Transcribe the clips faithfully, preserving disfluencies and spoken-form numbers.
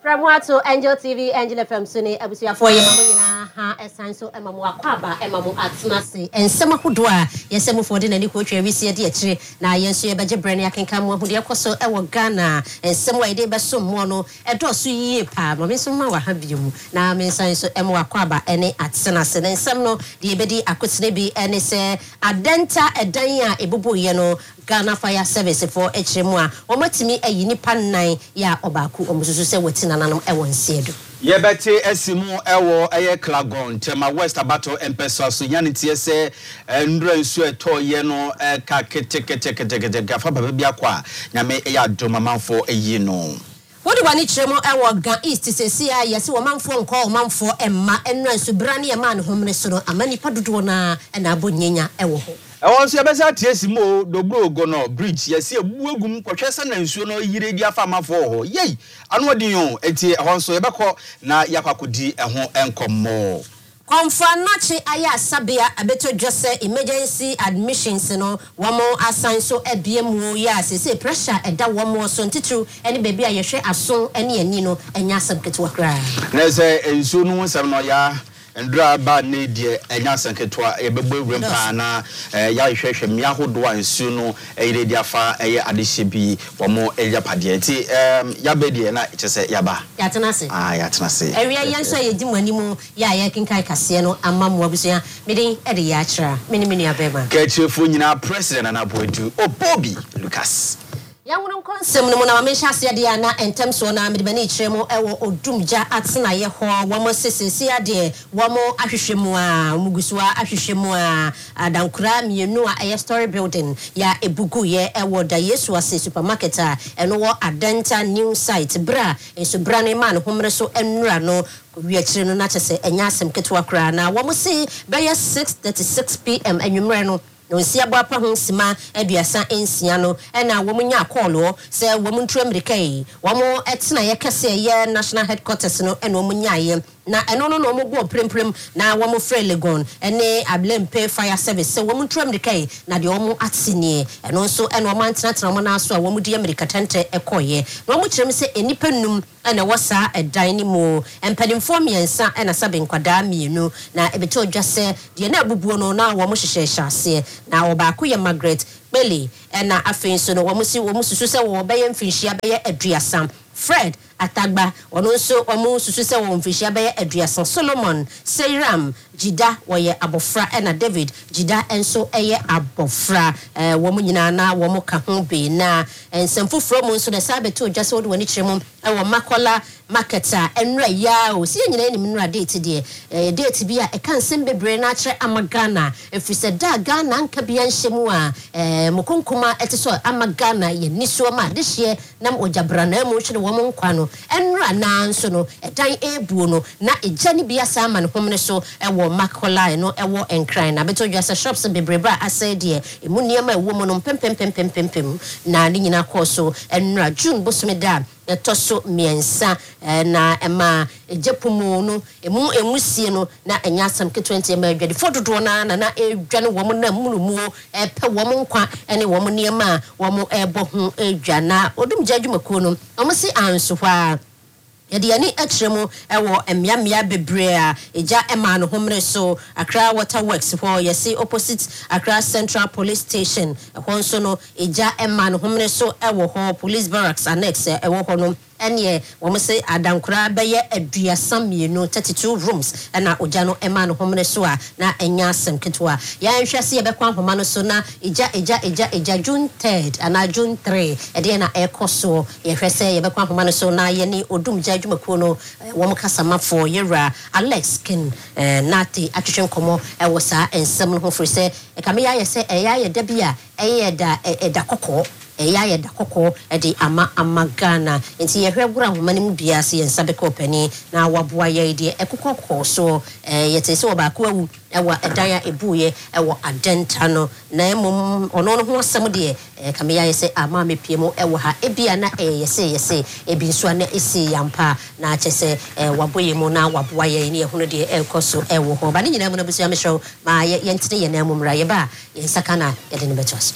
From what to Angel T V, Angel F M Sunny, Abusia for you, ha, a sign so Emma Quaba, Emma Atmasi, and some who do, yes, some for dinner, Nicotra, we see a dear now, yes, you better brain, I can come with the Apostle, our Ghana, and some way they but some mono, and dos ye, pa, Miss Mawa have you. Now, Miss so Emma Quaba, any at Senas, and some no, the Ebedi, I could be, and say, a denta, a daya, a bubu, you know, Ghana Fire Service for H M one, or what to me a unipan nine, ya, Obaku, or Musu say what's in another one said. Ye beti esimu ewo eye klagon tema West Abato empesa so yani tie se ndra nsu eto ye no ka kete kete kete kete gafa baba bia kwa nyame e adoma manfo eyi no. What do I need to know? Our Gan East to say, yes, a man for call man for Emma and Ransu Brani a man homeless, a many paduna and a bunyanya ewo. I want to say yes, mo do bro go no bridge. Yes, a wugum quachesan and suno yiri dia fama for yea. And what do you eti honso ebako na yakakudi a home enkom more. Confanachi aya sabia a better just say emergency admissions no one more assign so a B M W ya say pressure and that one more son titu any baby I share a song any and you know and yasam get to a cry. There's a soon some no ya and drive bad need ye and yasan ketwa a baby rimpana ya sheshe miaho doa and suno a redia fa a adishibi one more a yapadieti um yabedi and I just say yaba yatanasi ah yatanasi area yanso ye dimwanimu ya ya kinkai kase no amam wabusia mede e de yachra mini mini abema kechefu nyina president and abodu Obobi Lucas Yawun konsem no na me hyase de ana entem so na me de bani kyeremo ewo odumja atena ye ho wo mo sesesi ade wo mo ahwehwemu a mugusua ahwehwemu a adankura mienu a eye story building ya ebugu ye ewo da Yesu ase supermarket a eno wo Adenta new site bra enso bra ne man homre so enura no we kyere no na kyese enya asem ketwa kra na wo mo se be six thirty-six p m anwumre no no si abapa ho sima aduasa ensia no na wo munya call se wo mu ntru America yi wo mu etena ye kese ye national headquarters no na wo munya ye na eno no no mo go premprem na wo mu free Legon ene Ablempe fire service se wo mu ntru America yi na de wo mu atini eno so eno wo mantena tena mo na so a wo mu di America tente ekoye no mu kyerem se enipa num na wasa edan ni mo empadimfo miensa na sabe nkwada mienu na ebeto dwa se de na abubuo no na wo mu hyehye hyase na obaako ye Margaret Belly na afin so no wo mu si wo mu susu se wo be ye mfinhia be ye aduasa Fred Atagba ono so omu susu se wo mfinhia be ye aduasa Solomon Seiram Jida wo ye abofra na David Jida enso eye abofra eh wo mu nyina na wo mu ka ho be na ensamfofro mu nso na sabeto dwa se wo de wani kyerem e wo Makola marketer enra ya o si nyina ni nra date de eh date bi a e kan sem bebre na kire amagana efise da Ghana anka bia nhyemu a eh mukonkoma etiso amagana ye niso ma de hye nam ojabra na mu hwe wo mu nkwa no enra na nso no edan ebuo no na eja ni bia sa ma ne homne so e wo Makola no e wo enkran na beto dwa se shops bebre bra ase de emu niam e wo mu no pempempempempempem na ni nyina koso enra June bosome da etoso miensa na ema ejepumu no emu emusie no na enya asam ke twenty ema adwade fododo na na na edwane wo mo na munumu epe wo mo nkwa ene wo mo niema wo mo ebo ho edwa na odum jadwumako no omo si anso hwa yadi yani atremo ewo emiamia bebre a eja ema no homre so Accra Water Works ho yesi opposite Accra Central Police Station ho nso no eja ema no homre so ewo ho police barracks annex ewo ho no ene wo say adankura beye aduasa mienu thirty-two rooms na oja no ema no homre so a na enya asem ketwa ya nhwese ye bekwa homa no so na eja eja eja eja June third ana June three ede na ekoso ye hwese ye bekwa homa no so na ye ni odum jadwumako no wo mkasama for yera Alex Kin nati atwetwe nkomo e wo sa ensem no ho firi se e kame ya ye se e ya ye da bia e ye da e da kokko eya ye da kokko e di ama amagana enti ye hwegura homa nim bia se ye nsabe ko pani na waboa ye di e kokko so eh ye tese obaako awu e wa edaya ebuye e wo Adenta no na emom ono no ho asem de e kame ya ye se ama mepiemo e wo ha ebia na e ye se ye se ebi nso na esi yampa na chese e waboye mu na waboa ye ni ehunu de e koso e wo ho ba ni nyina mu na busu ya mehwe ma ye ntine ye na emomra ye ba ye nsaka na ye de ne betos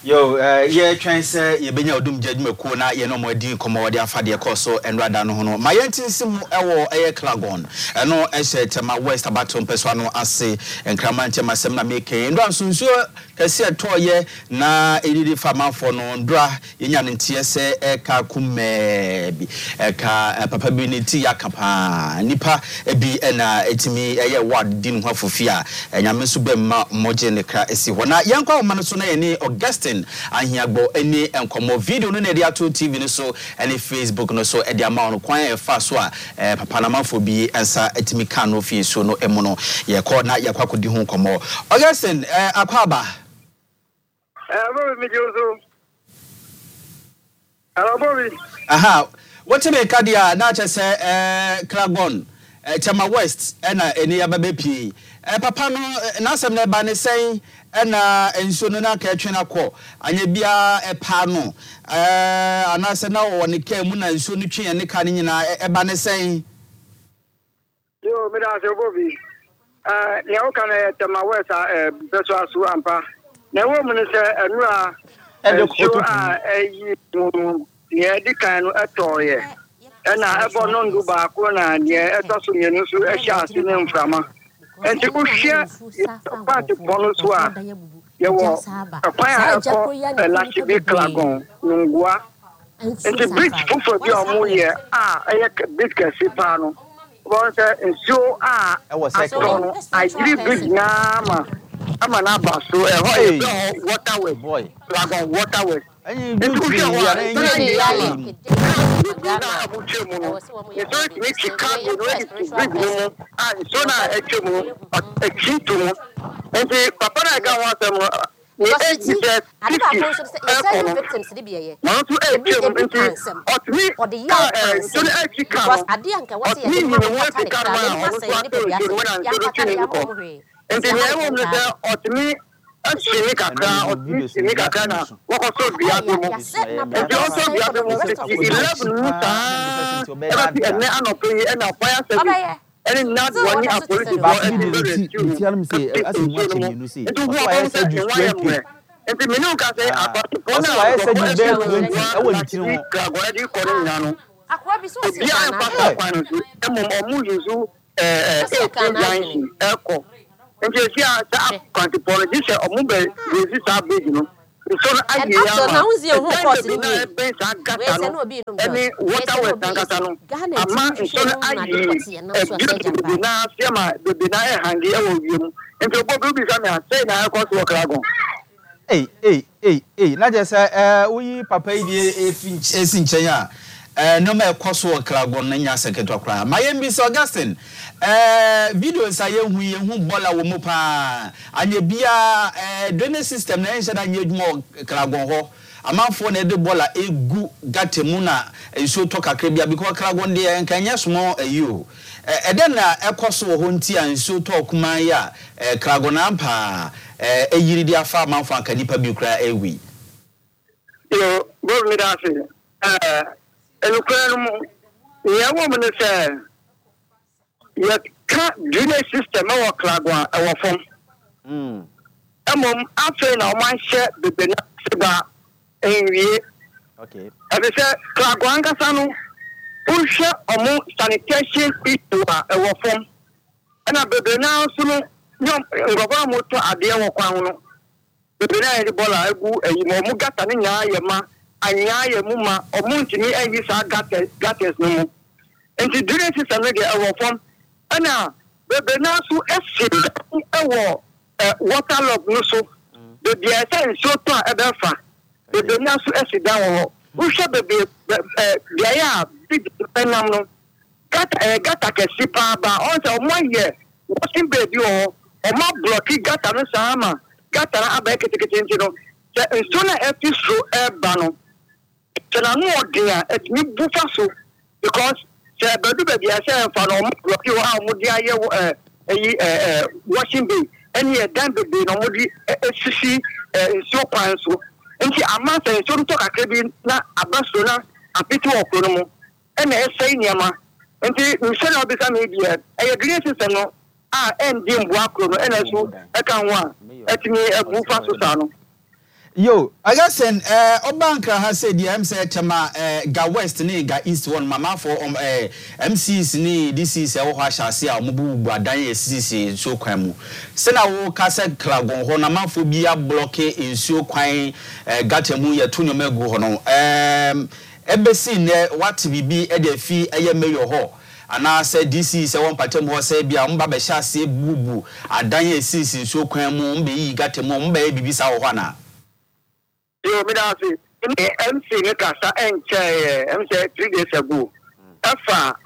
Yo, uh, yeah, trying say you been your doom judgment corner, you know, more dean come over there for the course and rather no. My intimacy, our air clagon, and no, I said to my west about to Pesano, I say, and Cramante, my seminar making, and soon sure, can see a toy, na edit for my phone on dra, in yan T S A, eka kume, eka papability yakapa, nipa, ebi, and etimi, a word didn't have for fear, and Yamisube Mojenica, esi, when I young Manasuna, any Augustine. And here go any and come more video no na to T V no so any Facebook no so e dia ma no kwan e fa so a eh papa na manfo bi ensa etimi kan no fi so no emu no ye call na ye kwakodi hu komo Augustine eh akwaba eh bo mi jozo ala bo aha what me ka dia na che se eh Clagon eh Chama West eh na eni ababa pie eh papa no na asem na ba ne sen ena enso no na ka etwe akọ anya bia epa no eh anase na wo ne ka mu na enso no twe ne ka ne nyina eba ne sen yo me da se bobi eh ne o kan e Chama West eh beso asu ampa na wo mu ne se enu a enso a eyi mu ye di kan no etoye ena ebo no ndu ba ko na ne etoso nyenu so ehia ase ne mframa enti ku hia part bonus wa ye wo akwan akọ last week Clagon ngwa enti bridge fufo bi omo ye a eye bridge kasi pa no bo se nso a aso agri bridge na ma ama na ba so e ho e waterway boy Clagon waterway enti ku hia wa ni Ghana abuchemu no so ni Chicago no e bridge no ah so na echemu echitu no enti papa na ga wa sem ni e ti se fifty victims di biye no to echemu enti otmi so na Chicago was ade anka wase ye ni wo ti ka ma o so ato jo na so do chini ko enti ni e wo me se otmi Ashini kaka, Otini kaka na wako so biabe mo. Enti also biabe mo eleven muta. Eba ene anope ena fire service. Eni nad wani a police bo enti rescue. Tell me say as you watching you know say. Enti wo won say twenty. Enti menu ka say apart bona why say you dey twenty e wo ntiri ho. Ka go di ko ni nanu. Akwa bi so si na na. Kwa no so emo omu yuzu eh eh eko. Nje si a sa kwanti politician omube resi sa big no so na aye ya na unzi ho course ni be sa gata no any water we tangata no ama so na aye e na fiama de na e hangi e wo wiem nje obo bi sa na say na e course wo Clagon eh eh eh eh na je say eh uyi papa yi e fin esi nchen a eh no me course wo Clagon na nya secretary kra ma yem bi so Augustine eh video sa ye hu ye hu bola wo mu pa anye bia eh drainage system na ense na nye dwuma Clagon ho amanfo na de bola egu gatemu na enso to kakra bia because Clagon de enkanya somo ayo eh eden na ekoso ho nti anso to kuma ya eh Clagon ampa eh eyiri dia fa amanfo anka nipa bi kra ewi yo go mi da se eh elukra no ye wo mu ne se ye ka drainage system e wo Clagon e wo fom mm emom afa na o man hye bebe na seba enwie okay e be se Clagon kasa no unhye omo sanitation issue e wo fom na bebe na so no nyom ngogora moto ade wo kwan no bebe na e bola egu eyi mo mu gata ne nya ye ma anya ye mu ma omo ntini eyi sa gata gatas no mu enti drainage system ne e wo fom ana bebe na so esi ewo water lock no so the dia say so to e be fa bebe na so esi da wo wo hwe bebe dia ya big penam no gata gata ke sipa ba on say o mo ye washing baby o o ma block gata no sama gata na aba ketekete nti no say so na e so e ba no tena no odia et mi bufa so because say bedu baby I say fa no block you how mo dia ye eh eh washing bay any dan baby no mo di sisi so kwan so nti ama say so to kakra bi na abaso na apiti okoro mo ena esai niama nti nse na obisa me dia eh green system no a endi mbu akoro no ena so e kan ho a etimi ebu fa so sa no Yo, I guess in uh Obanka has said the M said Chama uh ga West ni ga East one mama for um uh M Cs ni this is uh what shall say mubu adan C C so kwan mu. Sena wo kasa klagon ho na mafo bia block in so kwan uh gatemu ye to nyomegu ho no. Um ebesi ne what bibi e de fi eye mayor ho. Ana say D C say one patem ho say bia mba be sha se bubu adan C C so kwan mu mbe yi gatemu mba e bibi sa ho na. Yo, me da say, M C ne kasa enche, M C three days ago. Afa,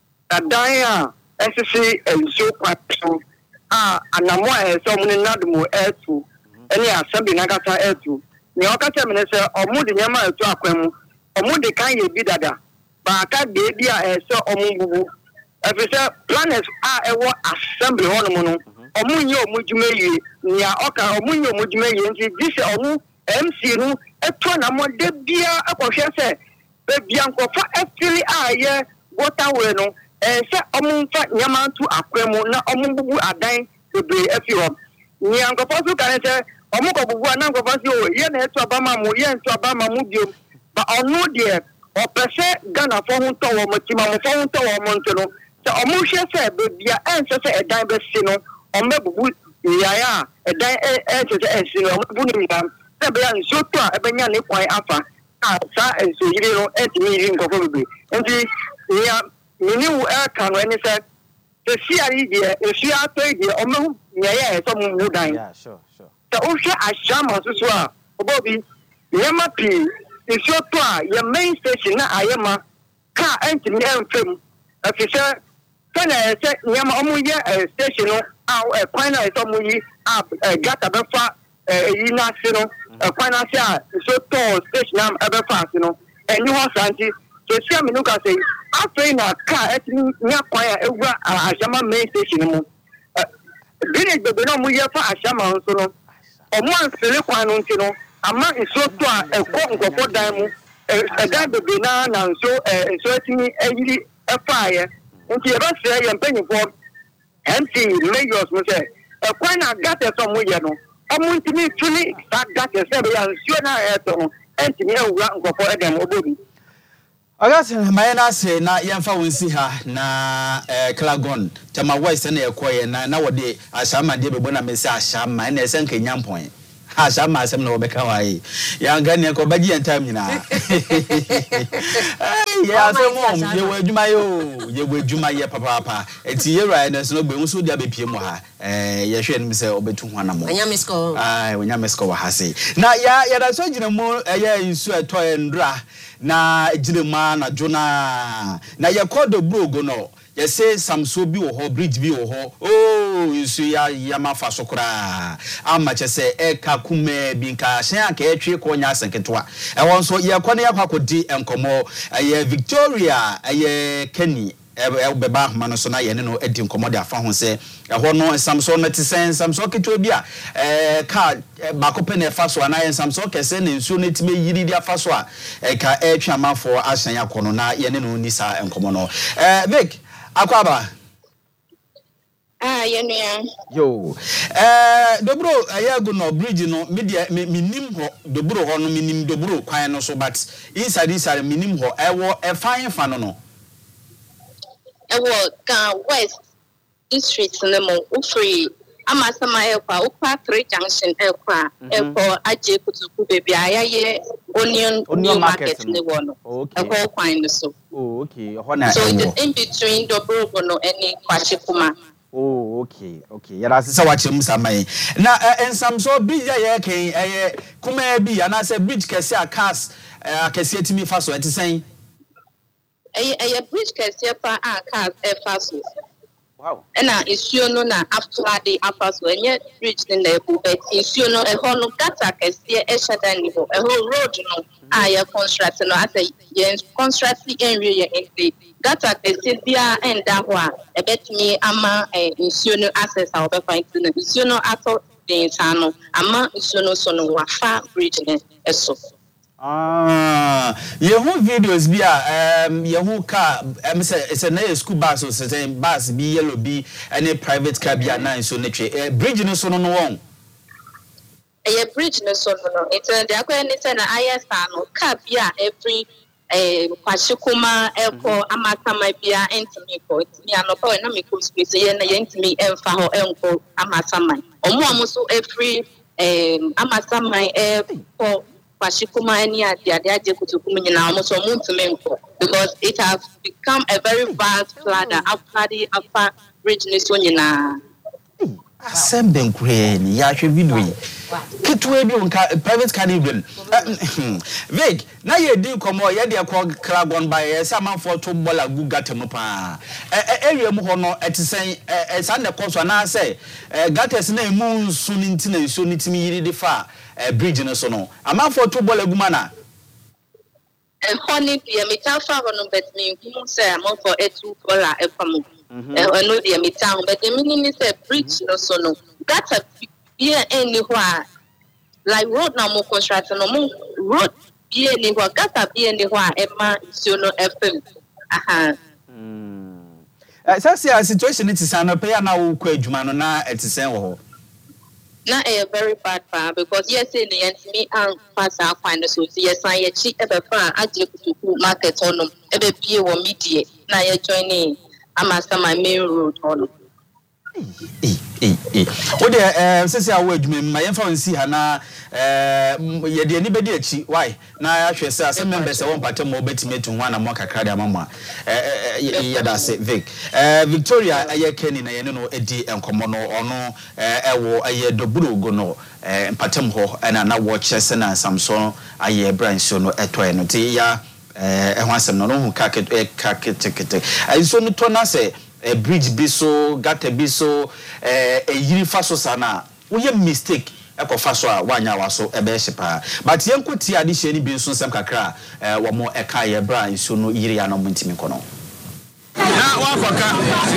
adaya, S C enso kwato, ah, anamo e so mu nadumo etu, eni asabi na kasa etu. Ni o kasa me say omu de nyama etu akwemu, omu de kan ye bi dada. Ba aka de bia e so omu bubu. Efi say planets a ewo assembly ho no no. Omu nye omu dwuma yi, nia oka omu nye omu dwuma yi nti this omu M C no eto na mo de bia akohwe se be bia nkofa afiri aye waterway no eh se omumfa nyamantu akwemu na omumbubu adan bebre afi ho ni ankofa so kan se omukobubu na ankofa se o ye na eto abama mo ye eto abama mo bio ba onu de o pese Ghana fo hu to wo motima mo fo hu to wo mo nto no se omuhwe se be bia ense se edan be si no ombebubu yaya edan e e se se si no omububu ni ngam Ebea nso to a ebenya ne kwan afa a sa enso yiri no etimi yiri nkofo bebe nti ya mini wo e kan no eni se se siari de esu ato de omo nyeye so mu mudan yeah sure sure ta o hwe ashama susu a obobi yema pi esu to a ye main station na ayema ka entimi enfem afise kana se nyama omo ye station no a kwan na so mu yi a gata befa yi na se no finance a so to station am ebe fast no eni ho santi so sia me no ka say afei na car etini nya kwan a egwa ashama main station mu village bebe no mu ye fa ashama nso no omo ansele kwan no nti no ama so to a ekọ nkofo dan mu e dan bebe na na nso so etini eyiri efa ye nti e ba se ye mpanyifo M C mayors mo say e kwan na gata so mu ye no Amuntimi tuli that is every answer eto entimi ewura nkofo edem obobi Agase mayena se na yemfa wonsi ha na eh Klagon Chama West na ekoye na na wode ashama de bebo na mesi ashama na ese nka nyampon ashama asem na obeka wae ya ngane ko bagi entam nyina eh ya asem ye wadwuma yo ye wadwuma ye papa papa enti ye right na so be nso dia bepie mu ha eh ye hwe nim se obetu ho anamo anya misko ai anya misko wa hase na ya ya da so gina mu ye insu eto endra na ejirema na jona na ye kodo brogo no ye say samso bi wo ho bridge bi wo ho oh insu ya yamafa sokora ama che se e ka kume bi nka hyen aka etwe ko nya asenketoa e won so ye kwane yakakodi enkomo ye Victoria ye Kenny e beba ma no so na ye ne no edi nkomo de afa ho se e ho no samso no tisen samso keto bi a eh ka bakope na fa so ana ye samso kese ne nsu no time yiri di afa so a e ka etwe amafo ahyen yakono na ye ne no nisa enkomo no eh Vic Akwaba ah yenua yo eh dobro ayago no bridge no media minim ho dobro ho no minim dobro kwan no so but inside inside minim ho ewo e fine fa no no ewo ka West district no mo ufri amasama ekwa ukwa three junction ekwa ekwa aje kutuku baby ayaye onion onion market ne wono ekwa kwan no so oh okay ho na so it's in between dobro no any kwachikuma oh okay okay yara se wache musamai na ensam so bridge ya ken eh kuma bi ana se bridge kese a cars akese timi fa so etisen eh eh bridge kese pa a cars e fa so wow na issue no na after the after so enye bridge in the but issue no e ho no gata kese e shada ni ho e ho road no a ya construct no asa ye construct area ye in gata kese bia enda ho a e betimi ama issue no access a obefa into issue no ato den chano ama issue no so no wafa bridge ne eso ah yehu videos bi a um yehu car em say it's a school bus or certain bus bi yellow bi any private car bi na so ne twe bridge no so no no won a bridge no so no it's the akwa ni say na ayesa no car bia every eh kwashikuma eko amatama bia entimi ko entimi anopo na me ko space ye na ye entimi emfa ho enko amatama omo omo so every eh amatama eko kwashikuma ani ade ade aje kutukumu nyina omo so omo ntimi enko because it has become a very vast flood after the upper bridge ni so nyina assemble nkweni ya hwe video yi kitwe bi onka private car even Vic na ye di komo ye de akọ kragon ba ye se amanfo to bola gugata mu pa area mu ho no etisen e sa ne koso na se gates na emu nsu ni ntina nsu ni timi yiri de fa bridge no so no amanfo to bola guma na e honey be me ta fa no bet me hu se amanfo etu bola e famu I know the meeting, but the meaning is a bridge no so no. That's a beer anywhere. Like road now more construction no more road beer anywhere. That's a beer anywhere. Emma so no F M. Aha. Hmm. Uh, so situation it is an pay na wo kwa adwuma no na etisen wo ho. Na a very bad part because yes in the end me and pass our find so yes I ye chi e be fa aje kuku market on e be bie wo media na ye joining I'm after my main road on. Eh eh eh. O de eh sese awo adwuma ma ye fa nsi ha na eh ye de ani bedi achi why na ahwe se asem members e won patem mo betime tu ho na mo kakra de amama eh ye da se Vic eh Victoria aye Kenny na ye no edi enkomo no ono eh ewo aye doburugo no eh patem ho na na wo chese na Samson aye branch no etoe no ti ya eh ehwan sem no no hu ka ka ketekete ayiso no to na se a bridge bi so gata bi so eh eyiri fa so sana wo ye mistake e ko fa so a wanya wa so e be hyepa but yenko ti ade hye ni bi so nsem kakra eh wo mo e ka ye bra iso no yiri ya no montimi ko no na wa faka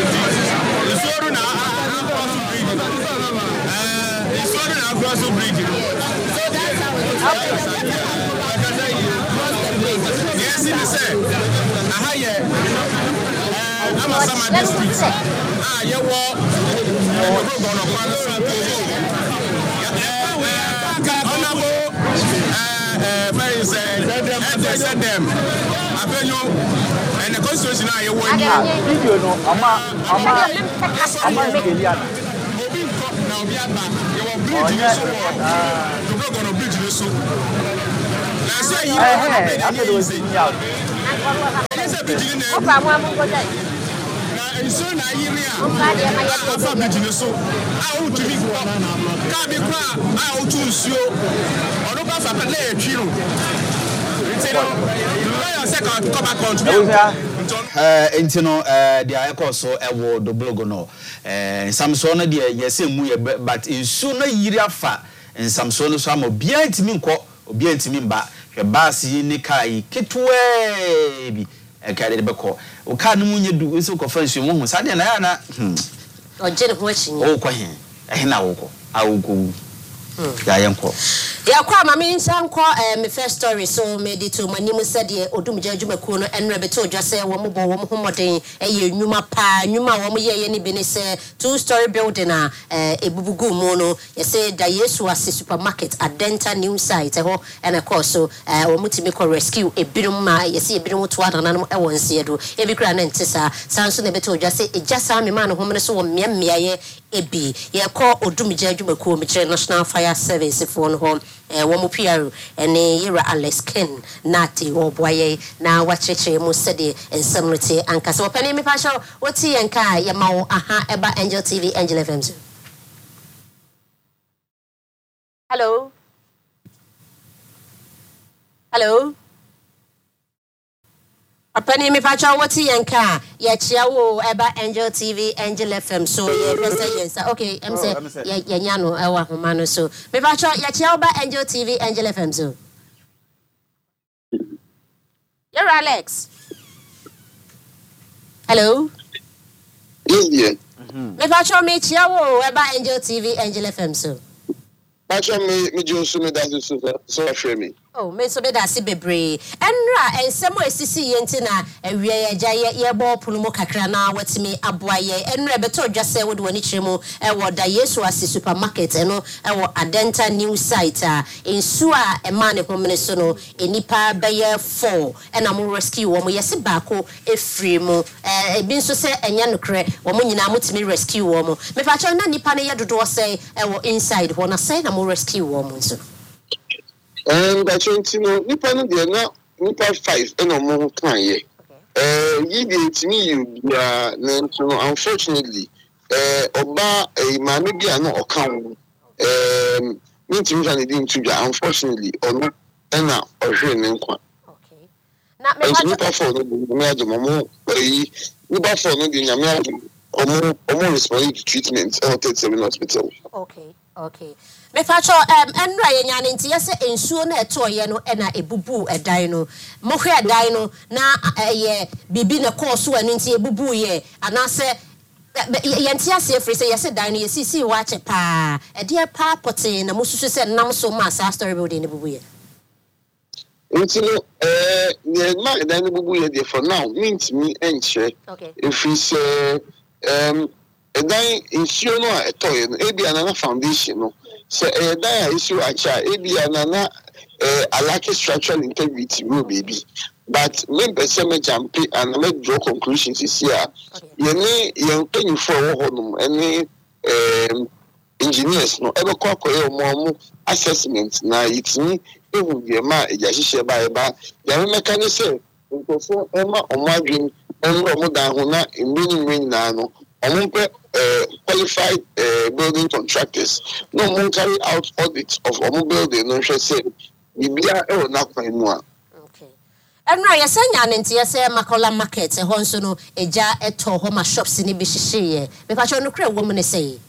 isoru na eh isoru na cross bridge yes it is aha ye I'm a summer district. Ah, you walk. We're going to find something. Honorable, very sad. They said them. I feel you. And the constitution, I want you. You know, I'm a, I'm a, I'm a, now we are back. You are bridging so well. You're not going to bridge this so. Let's say you are going to bridge this. So na yiri a afa bidine so a o tumi ko ka bi kra a o tu nsuo ono ba fa na etwi no ntino lawyer say ka come back on to eh ntino eh dia ekoso ewo do blog no eh Samson no dia yese mu ye but nsuo na yiri afa Samson no so am obia ntimi nko obia ntimi mba hwe bass yi ni kai ketwe bi e ka de beko o ka no munye du ese ko fa nsuo mu sa de na ya na o jere ho achinye o ko he eh na wo ko a wo ko ya yenko ya kwa mama nsanko eh me first story so me di to manim said de odumja adwumaku no enre beto dwase wo mo bo wo mo homoden eye nwuma pa nwuma wo mo ye ye ni bi ne se two story building a eh ebubugu mu no ye say da Yesu ase supermarket Adenta new site ho ene course so eh wo mutimi ko rescue ebirum ma ye say ebirum to adananum e won se do e bi kra na ntisa sanso ne beto dwase ejasa me ma no homne so wo mmia mmia ye ebi ye ko odumja adwumaku me kire National Fire Service for no home eh wo P R ene Yira Alex Ken nati wo boye na wacheche mu sede ensamrete ankasa wo pani me pa sho woti yenka ye ma wo aha eba Angel T V Angel F M. Hello. Hello. Apani me pa sho woti yenka ye chia wo eba Angel T V Angel F M so ye pese yensa okay em say ye ye nya no ewa homa no so me pa sho ye chia wo ba Angel T V Angel F M so you're Alex. Hello. Yes, dear. Me pa sho me chia wo eba Angel T V Angel F M so Pacha me me Johnson me that so so show me. Oh, me so be da se bebre. Enra ensemo esisi ye ntina awie ye gya ye bo pono mo kakra na watimi aboa ye. Enra beto dwase wo de wani kyeremu e wo da Yesu ase supermarket eno e wo Adenta new site a ensu a e ma ne homene so no enipa beye four e na mo rescue wo mo yesi baako e free mo e bi nso se enya nokre wo mo nyina motimi rescue wo mo. Me fa cho na nipa ne ye dodo se e wo inside wo na se na mo rescue wo mo nso. And I think you know, nipa no dey na nipa five and no more kan ye. Eh, you dey to me you ya unfortunately eh oba e ma me bia no okan um me timi fa ne dey to ya unfortunately ono na ohwe ne nkwa. Okay. Na me ba nipa for no me adom mo e nipa for no dey nyame adom omo omo respond to treatment at thirty-seven hospital. Okay. Okay. Me facho um enra ye nyane nti yese ensuo na etoye no e na ebubu edan no mo hwe edan no na ye bibi na course anu nti ebubu ye anase ye nti ase free say yese dan no yesi si wache pa e de pa pote na mususu se nam so ma sa story building ne bubu ye nti no eh ye ma edan no bubu ye de for now mint me enche. Okay. If it's uh, um edan ensuo no a etoye no e bia na foundation no so eh that issue acha e bia na na eh alake structural integrity will baby but me person me jump and me draw conclusions is here ye ne ye penny for wo no any um engineers no e be kwa kwa ye mo assessment na itini e hu ye ma e ja hihye ba e ba ya me meka say nkofo e ma omadwin enro mo dan ho na mbini nwi na no omo uh, qualified uh, building contractors no one carry out audits of omo building no say bibia e wona kwan mu a. Okay. Enra yesanya nenti yese Makola market e ho nso no eja eto ho ma shops ni bi hihye me fa cho no kra wo mu ne say.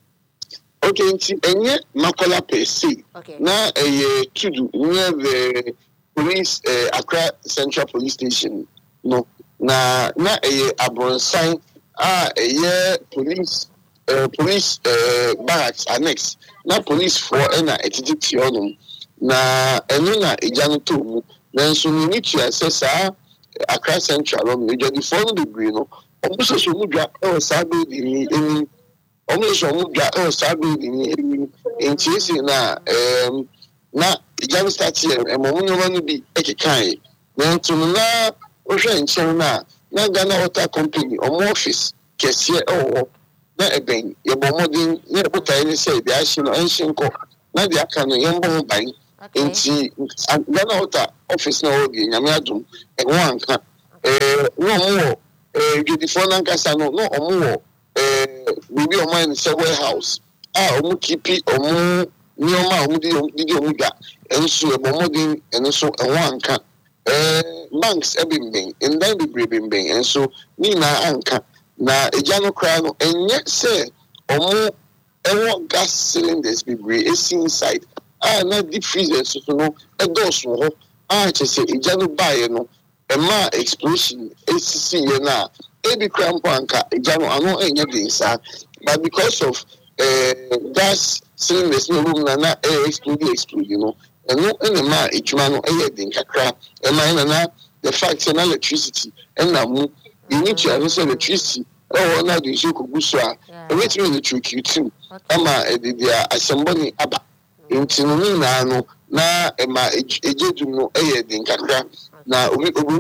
Okay, nti enye Makola per se na eh tudu near the police uh, Accra Central Police Station no na na eh Abronsan ah eh police uh, police uh, barracks annex na police for na etiti onum na enu na ejanu to mu na so ni need to assess ah Accra Central on the the phone degree no obuso so mu dwa e sa be ni eni obuso mu dwa e sa be ni eni enti na em na ejanu start here e mo mu no bi ekekan na to na o hwe nchen na na Ghana Water Company or office kesiye ewo na eben ye bomodin ye buta ni say bi ahye no ehye nko na dia aka no ye mbom ban enti Ghana Water office na wo bi nyame adum e wo anka eh no mo eh gidifo na nkasa no no omo eh bibi o man say warehouse ah omo kipi omo ni o ma omo di di omo ga enso e bomodin enso e wo anka eh banks ebimben and then be brimben and so ni na anka na ejano kra no enye say omo ewo gas cylinders be bre is inside ah na deep freezer so no e dos wo ah che say ejano buy no e ma explosion esisi ye na e bi kra mpo anka ejano ano enye dey sa but because of uh, gas cylinders no room na na e explode explode you know and no in ma ejuma no e dey kakra e ma na the fact that electricity and now you need to have electricity. Oh, now the Joko Buswa, and wait me the trick you too. Ama, the assembly abba. In Tinina, no, na, Emma, a jedum, a din kakra. Now,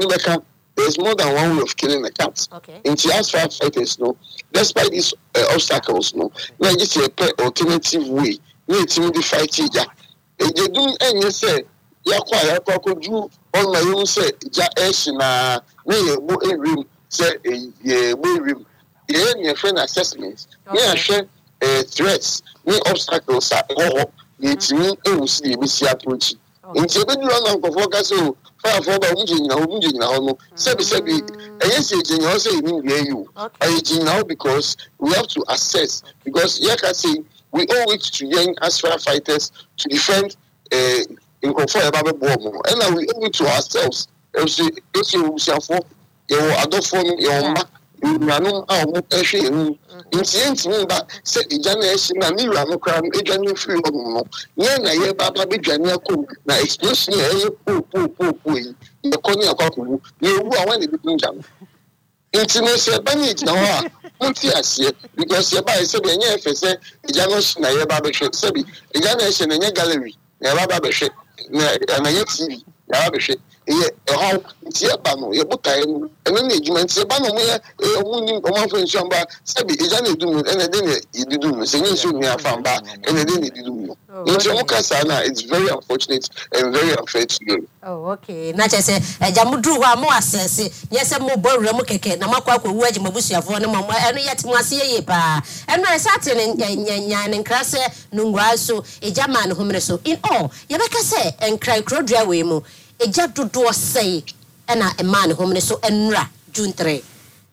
there's more than one way of killing a cat. In Tias firefighters, no, despite these uh, obstacles, no, now just a alternative way. Need to fight it. A jedum, and you say, yakwa yakwa koju on my own say ja esh na na ye bo erim say ye bo erim ye ne friend assessment me ahwe eh threats me obstacles are ho ye timi ewusi ye bisi approach nti be duro na nkofo ka so fa fa ba unje na unje na ho no say be say be eye say je na say ni we you eye je now because we have to assess because ye can say we owe it to young as firefighters to defend eh in conform about bomb and now we owe it to ourselves if you if you for you adofo no your ma nnuanom a wɔn ɛhwɛ ɛnu nti ntumi ba sɛ egya na ɛhyɛ na ne wura no koraa no edwane firi hɔ nom no yɛn na yɛ ba ba bedwane akɔ na explosion a ɛyɛ po po po po yi yɛkɔ ne akɔ akɔwu yɛwu a wɔn na ebi gya no nti no sɛ ɛba ne gyina hɔ a monte aseɛ because yɛba yɛ sɛbi ɛnyɛ ɛfɛ sɛ egya no hyɛ na yɛba bɛhwɛ sɛbi egya na ɛhyɛ na ɛnyɛ gallery na yɛba ba bɛhwɛ na na yɛ T V yɛba bɛhwɛ ɛyɛ ɛhɔ nti yɛba no yɛbotaeɛ no ɛno na edwuma nti yɛba no mo yɛ ɛmu nim ɔmo afɔ nsuo mba sɛbi egya na edum no ɛna ɛde na edidum no sɛ nye nsuo nua afa mba ɛna ɛde na edidum no nti ɔmo kasa na it's very unfortunate and very unfair to you. Oh, okay. Na kyerɛ sɛ agya mo duru hɔ a mo asɛse nyɛ sɛ mo bɔ wura mu kɛkɛ na makɔ akɔwu agye mabusuafoɔ no ma mo ɛno yɛ te mo ase yie paa ɛno ɛsɛ ate ne nyanya ne nkra sɛ nongua so agya ma ne homere so in all yɛbɛka sɛ nkra kurodua wei mu agya dodoɔ sɛe ɛna ɛma ne homere so ɛnra June third.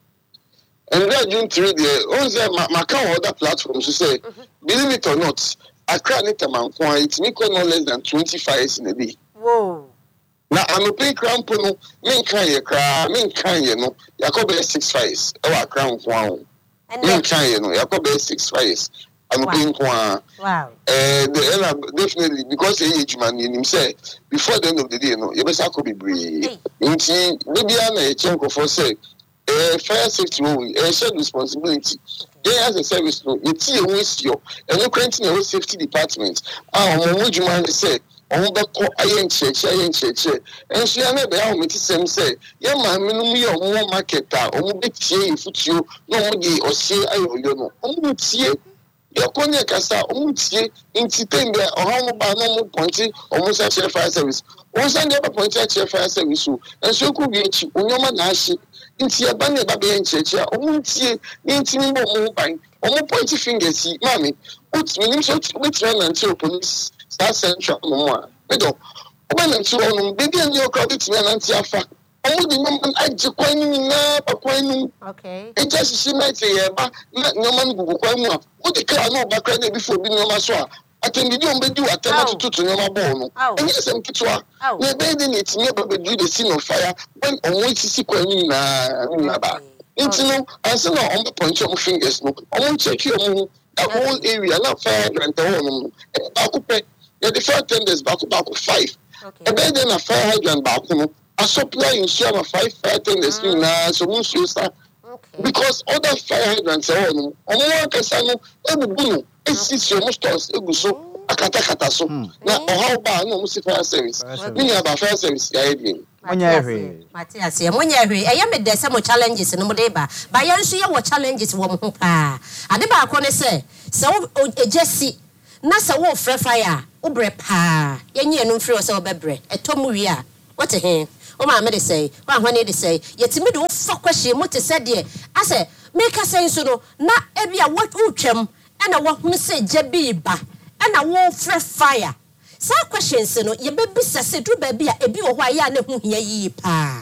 ɛnra June third deɛ ɔn sɛ maka wɔ other platforms so say believe it or not Accra ne Tamanko a itimi kɔ no less than twenty-five years in a day. Whoa. Na anope krampo no menka ye kra menka ye no yakobe six fives e wa Accra nko a menka ye no yakobe six fives anope nko a wow eh the definitely because e ejuma ni nim say before the end of the day no ye be sa ko bebre nti de bia na ye chenko for say eh fire safety wo eh shared responsibility they as a service no ye tie ho sio eno kranti na safety department ah omo ejuma ni say on the call iron church, iron church, and she never have me to say, yeah, my minimum your market, or big tea, foot you, no money or say, I don't know. Oh, tea, your corner cassa, oh, tea, in Titan, or how about no pointing, almost at your fire service. Once I never pointed at your fire service, and so could be cheap, when your man has into your banner, baby and church, oh, tea, into me, mobile, or pointy fingers, see, mammy, what's meaning so which run until police. That central no we do when and so on baby and your crowd it's me and afa omo di no man agye kwan ni na pa kwan ni okay e just see me say e ba na no man gugu kwan mu a o de kra na ba kra na before bi no ma so a atendi di on be di atema tutu no ma bo no enye sem kitwa na be di ni tinye ba be do the scene of fire when omo sisi kwan ni na na ba nti no anse na on be point your fingers no omo check your mu the whole area na fire and the one ba ko pe yeah, the fire tenders back back five. Okay. And then then a fire hydrant back no. A supply in share five fire tenders mm. na so mun so sa. Because other fire hydrants are on. Omo wan kasa no ebubu no. Esi your stores egu so akata kata so. Na how ba no mu fire service. Me ya ba fire service ya edin. Monya hwe. Matias, ye monya hwe. E ya me de se mo challenges no mo de ba. Ba ya nso ye wo challenges wo mo ho pa. Ade ba akọ ne se se wo ejesi na se wo frɛ fire obre pa yenye no mfiri o se obebre etomu wi a what he o ma me de say wa hwane de say yetimi de wo fa kwahye mo te se de ase me ka say nso no na ebia wo twam na wo hunu se gyabi ba na wo frɛ fire sa questions no ye bebisa se du ba bia ebi wo ho aya na hu hia yi pa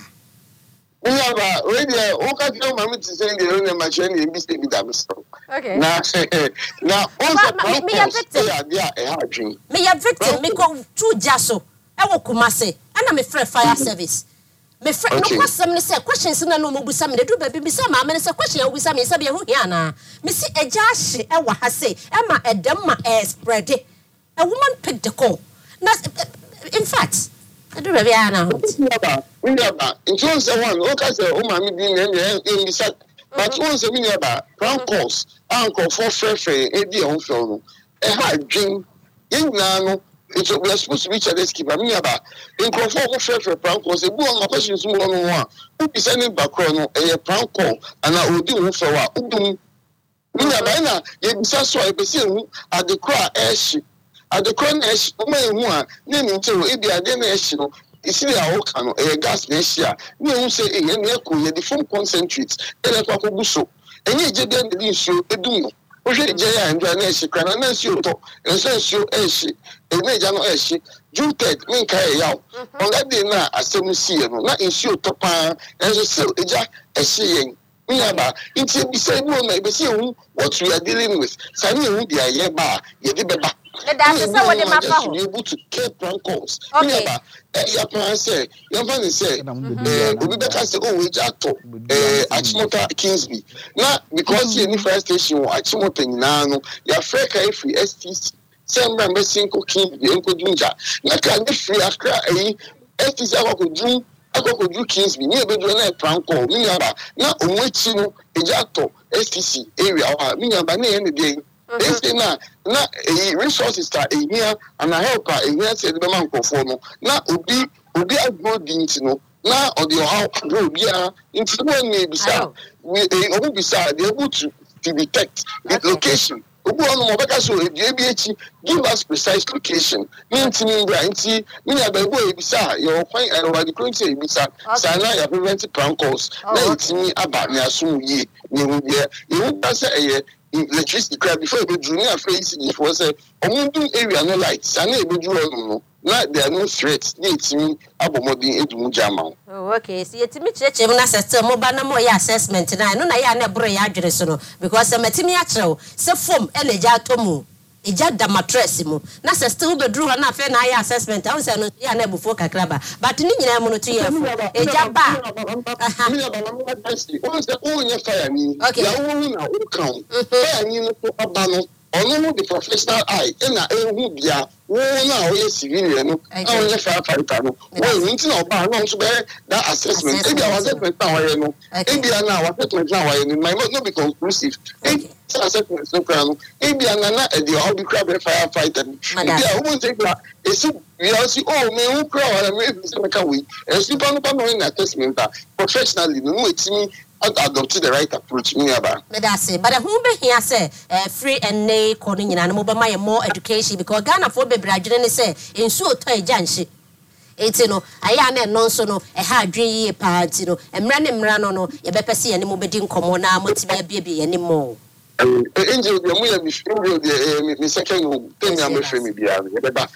yeah, but really, all kinds of mommy to say the only machine in this baby that was so. Okay. Now, now, also, me a victim. Yeah, a hard dream. Me a victim. Me go to Jaso. I will come say, and I'm a friend fire service. Me friend, no question. Me say questions. No, no, me say me do baby. Me say ma, me say question. We say me say be who here na. Me see a jashi. I wa ha say. Emma a dem ma a spread. A woman picked the call. In fact. I do baby ana. We never. In terms of one, okay, say, oh, mommy, being in the set. But once a minute about ground calls, uncle for fair fair, a dear home film. A hard dream. In Nano, it's we are supposed to reach at this keep a me about. In Crawford, fair fair prank calls, a book on my questions one on one. Who be sending background a prank call, and I will do for what? Who Mina, you so I be seeing at the cry ash. At the crown ash, woman, one, naming to it be a denation. Is there a volcano, a gas nesia? No, say a echo, the phone concentrates, and a papabuso. And you did the issue, a doom. Oje Jaya and Janeshi, Crananesi, and Sensio Eshi, a Najano Eshi, Juted, Minka Yao. On that day now, as some see, not in shoe topa, and so a jack, a seeing. Miaba, it's a beside one, I be seeing what we are dealing with. Sani, we are Yaba, Yedibaba. That's the what the map to be able to get prank calls. Okay. Yeah, plan say, young man say, we better say, oh, we just talk. Achimota Kingsby. Now, because you're in the first station, Achimota Nano, you're fresh free S T C. Same member Cinco Kingsby, Uncle Junja. Now, can you free a cry? S T C, I could do. I could do Kingsby. Near the prank call. Minaba. Now, on which you a jato S T C area. Minaba, near the day. They say now, now resources are here and I help her in here said the man conform. Now, Obi, Obi, I go didn't know. Now, or the how bro, yeah, into one may be sad. We will be sad, they're able to detect the location. Obu on Mobaka so give us precise location. Means me, Brianty, me, I will be sad. You're quite over the current say, be sad. Sana, you prevented prank calls. Now it's me about me, assume ye, you will be you won't pass a electricity crowd before you do not face it was a open area no lights. I never do no. Not there are no threats. It's me about mobbing it Mujama. Oh, okay. See, it's me church. I'm not a mobile more assessment. And I know I am a bray address because I'm a timiacho. So form and a jatomu. A jada matressimo. Nasa still be drew an affair na assessment. I was a no before Cacraba. But in the mono to you. A jabba. Okay. Only the professional eye, and I would be a now, yes, civilian, only firefighter. Well, we need to know about that assessment. Maybe I was at my tower, maybe I now assessment now, and it might not be conclusive. Assessment, no crown. Maybe I'm not at the hobby crab firefighter. Maybe I won't take that. We also, oh, me who crowd, and maybe some week. And sleep on the assessment professionally, no, it's me. Adopted the right approach, me about. That's it. But who be here say free and nay calling in animal by more education because Ghana for be gradually say in so toy janshi. It's you know, I am non so no a hard dream party, you know, and random run on no, you better see any more bedin come on now, what's baby anymore. Angel, the way the second thing I'm afraid be about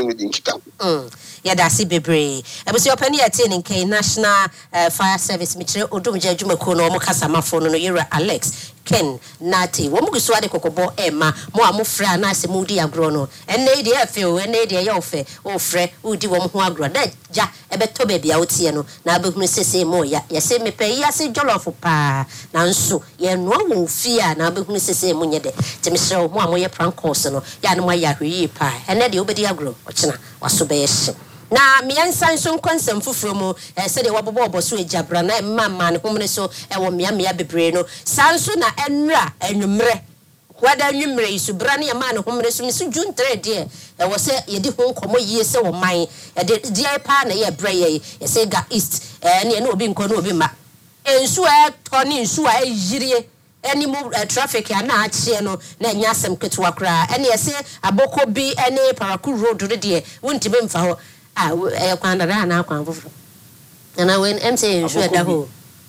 the yeah, that's it, baby. I was your penny attending K National uh, Fire Service, Mitchell, Odumja Jumakono, Mokasama phone, no, you're Alex, Ken, Nati, Womuswadi Cocobo, Emma, Moa Mufra, Nasi Moody Agrono, and Lady Airfield, and Lady Ayofe, or Fre, Udi Womhuagra, that ja, a beto baby out here, no, now be say more, ya, say me pay, ya say jollof pa, Nansu, ya no fear, now be say Munyade, Timisho, Moa prank course, no, Yanwaya, pa, and Lady Obedi Agro, Ochina, was so base. Na me ansan so konsem foforo mu eh se de wabobo oboso ejabra na mama ne homne so e wo mea mea bebre no sanso na enra enwumre kwada enwumre isubra ne ma ne homne so misu june three de e wo se ye di ho nkomo yie se wo man e de die pa na ye bre ye ye se ga east eh ne na obi nko na obi ma ensu e toni ensu a yirie any more traffic ya na achie no na nya asem ketwa kra ene ye se aboko bi ene paraku road de wonti be mfa ho ah eh kwanda na na kwan foforo na when M say ensure da ho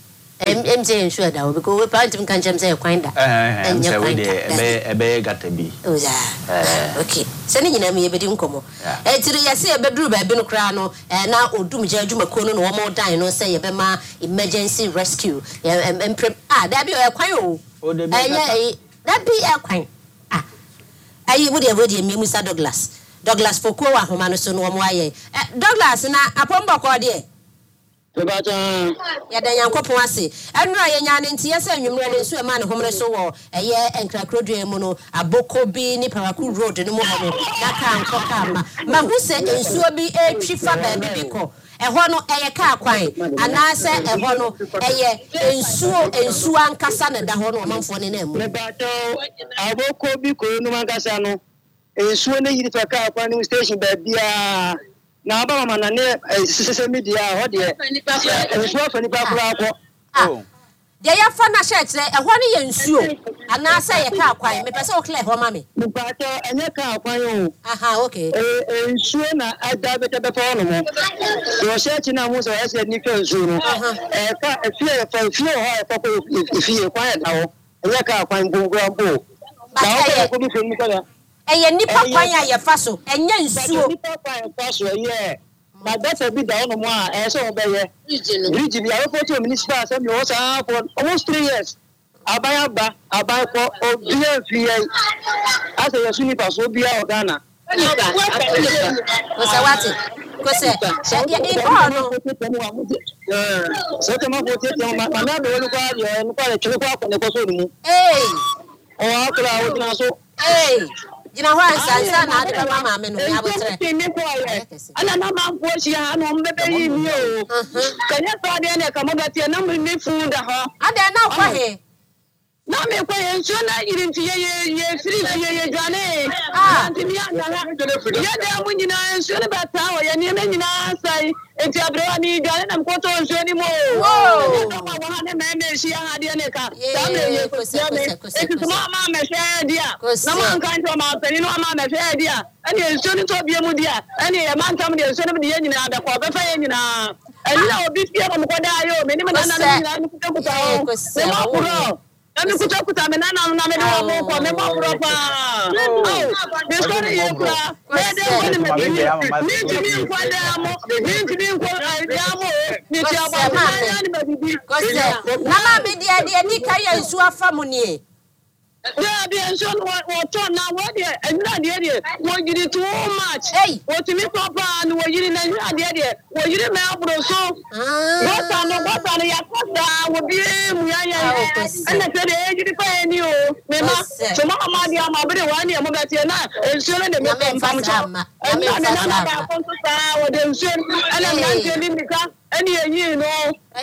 M say ensure da ho because we parent can chem say kwanda eh eh say we dey ebe ebe gata bi oh yeah okay se ni nyina me ye bedi nkomo eh tiri ya se ebe duru ba bi no kra no eh na odum je adwuma ko no no mo dan no say ye be ma emergency rescue eh ah da bi e kwan o eh da bi e kwan ah ayi wo de wo de me Musa Douglas Douglas Foko wa homa no so no mo aye eh Douglas na apombo ko de Tebata ya da yankopon ase enura ye nya ne ntie se anwumre ne so e ma ne homre so wo eye enkrakrodue mu no aboko bi ni paraku road no mo ho no na ka ankoka ma ma hu se ensuo bi e twifa ba bi biko eho no eye ka kwan anase eho no eye ensuo ensuo ankasa ne da ho no manfo ne na mu Tebata aboko bi ko no mankasa no ensuo ne yiri fa ka kwan no station ba bia na ba mama na ne social media ho de ensuo fa ni pa kura akọ oh de ya fa na shirt e ho ne ye nsuo anase ye ka kwan me pese o clear ho ma me Tebata enye ka kwan o aha okay eh ensuo na ada beta be fa no mo so shirt na mo so ese ni ka nsuo no eh ka fie fa fie ho fa ko fie kwan da ho enye ka kwan gongo ambo na ko bi fe ni ka eye nipa kwan ya ye fa so enye nsuo nipa kwan fa so ye na data bi da no mo a e so be ye region region ya for to municipal assembly was for almost three years abaya ba abaya ko obia fie asa yesu ni paso obia ogana Kosa wati kose ya iko no eh so te ma bote te ma na do lu kwa yo nu kwa le chulu kwa ko ne ko so ni eh o akra o na so eh jina ho ansa na ade mama me no ya botre ana na ma mpo shi ha no mbebe yi ni o kanya so de ne ka mo ga tie na mi funda ho ade na kwa he na me kwa ye nso na yiri nti ye ye free ye ye dwane ah nti mi anda la ye de mu nyina nso ne bata o ye ne me nyina sai enti abrewa ni dwane na mkoto nso ni mo wo no ma wa ne me me shi ha de ne ka ta me ye ko se ko se enti ma ma me hwe dia na ma nkan to ma pani no ma me hwe dia ani nso ni to bie mu dia ani ye man tam de nso ne de ye nyina da ko be fa ye nyina ani na obi fie mo ko da yo me ni me na na nyina ni kuta kuta o me ma kuro Ami kuta kuta me na na na me do mo ko me ma pro pa. Oh, me so ni yekura. Me de ko ni me ni. Ni ti mi ko da mo. Ni ti mi ko da mo. Ni ti aba na ni me bibi. Ko se na ma me dia dia ni kai ensu afa mu ni. Yeah, the enso wo to na wo de enra de de wo yiri too much. Wo ti mi papa and wo yiri na enra de de wo yiri me abro so. Wo ta no wo ta no ya ko da wo bi mu ya ya. Ana se de yiri pa ni o. Me ma so ma ma dia ma bere wa ni mo ga tie na enso ne de me pam cha. Ana na na ba ko sa wo de enso ana na de ni mika ani yi no.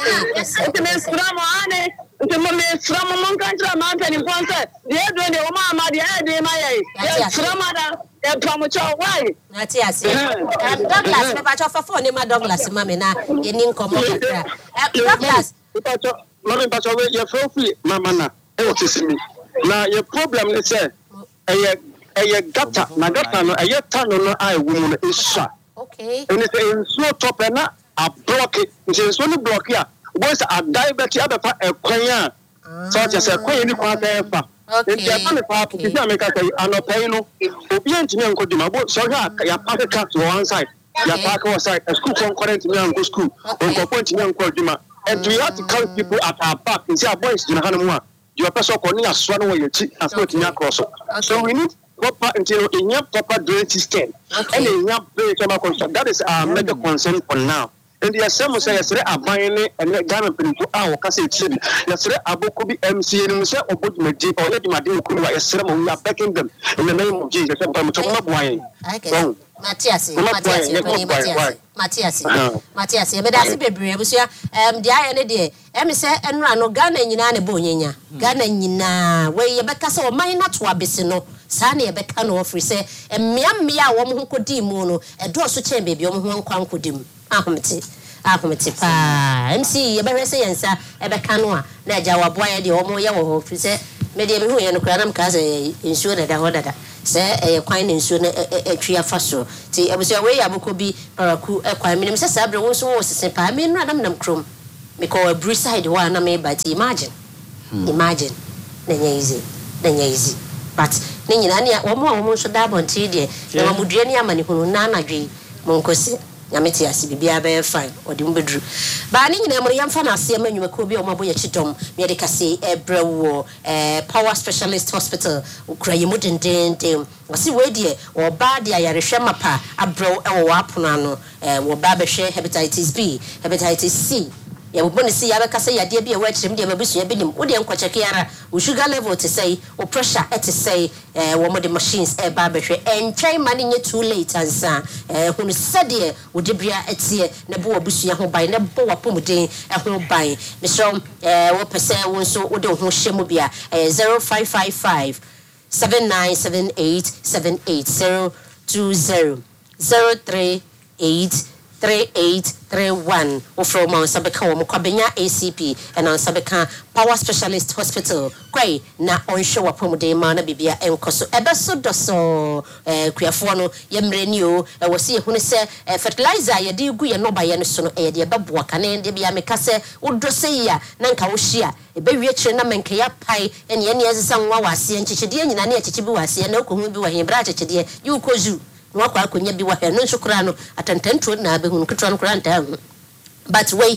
Ete me skra mo ane. Nti mo me sra mo mon kan tra ma pani ponse de do de o ma ma de e de ma ye ye sra ma da e pam cho why na ti ase um Douglas me pa cho fa phone ma Douglas ma me na ye ni nkomo kakra Douglas pa cho mo me pa cho we ye fro free mama na e o tisimi na ye problem ne say e ye e ye gata na gata no e ye tano no ai wu mu no isha okay and it is so top na a block it is so no block ya boys are diabetes abefa ekwanya so just ekwan ni kwa befa nti e pa me pa ti ti ameka say anopai no obi antimi ankodima bo so ha ya pack cat to one side ya pack one side school concurrent me anko school onko point me ankodima and we have to count people at our back nti our boys na hanu a you person ko ni aso no we yachi aso ti across so we need proper until in your proper drainage system and in your very construct that is our major concern for now. And the assembly says, "I buy any and Ghana people our Cassie Chili. Yesterday, Abu be M C and say, or put my Jeep or let my deal come by a ceremony. We are backing them in the name of Jesus. I'm talking about wine." Matthias, Matthias, Matthias, Matthias, Matthias, but that's a baby. Um, the iron day, Emmy said, and run no Ghana in Yana Bonia, Ghana in where you back us or mine not to Abissino, Sani a becano free say, and Miam Mia woman who could demono, a door so chamber baby, one quan could dim. Ahmeti, Ahmeti pa. M C, you better say, and sir, a becanoa, Naja, boy, the homo yellow, free say, Medium who and Cranham Casa insured that order. Say a quine insured a tree of faso. See, I was away, I could be paracu, a quine minimum, Sabra was a simple. I mean, Radam Crum. Me call a brewside one I made by imagine. Imagine. Then easy, then easy. But Nina, one more almost a dab on tea, dear. There were Mudrenia Mani who nana agree, Moncosi. Yameti asibi bia be fine or the bedru ba ni nyina mre yamfa na ase manu ko bi o mabo ya chidom me de kase ebrewo eh power specialist hospital ukra yemu dendendem wasi we de o ba de ayarehwe mapa abrew e wo apono ano eh wo ba be hwe hepatitis B hepatitis C ya boni si ya be kase ya de bia wa chirem de mabusu ya binim wo de nkwache ara wo sugar level to say wo pressure et say eh wo mo de machines e ba be hwe entwai mane nye too late ansa eh hunu sade wo de bia etie ne bo abusu ya ho ban ne bo wapomuden e ho ban me so eh wo pese wo so wo de ho hyemu bia eh zero five five five seven nine seven eight seven eight zero two zero zero three eight three eight three one or from Sabeka or Mokabenya A C P and on Sabeka Power Specialist Hospital. Quay na on show up Pomode Mana Bibia and Coso Ebaso Doso Quiafono Yemrenio. I was see who say fertilizer ya di gu ya no by any son air the babwa can end be a mecase udroseya Nanka Ushia a baby na menkaya pie and yen as some wawasi and chichidian and near Chichibuasi and no Kumubu and Bracha you kozu. Wako kunya bi wa no sukura no atantantu na be hunu kitwa no kura nta but we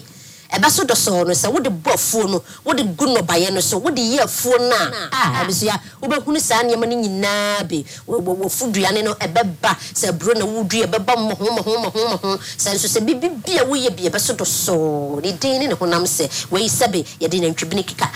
eba so do so no se wo de bofuo no wo de gu no baye no so wo de ye afuo na ah abisia wo be hunu saa nyema ni nyina be wo fuduane no ebeba se bro na wo du ebeba mo ho mo ho mo ho mo ho se so se bibia wo ye bi eba so do so ni din ni honam se we sebe ye de na ntwibini kika